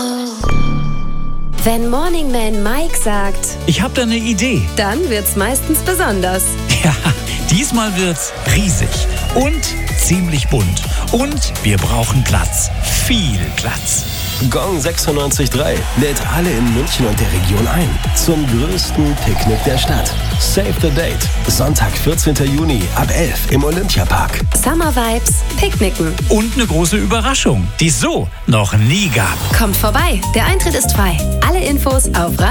Wenn Morning Man Mike sagt, ich habe da eine Idee. dann wird's meistens besonders. Ja, diesmal wird's riesig und ziemlich bunt. Und wir brauchen Platz. Viel Platz. Gong 96.3 lädt alle in München und der Region ein zum größten Picknick der Stadt. Save the Date. Sonntag, 14. Juni ab 11 im Olympiapark. Summer Vibes, Picknicken. Und eine große Überraschung, die es so noch nie gab. Kommt vorbei, der Eintritt ist frei. Alle Infos auf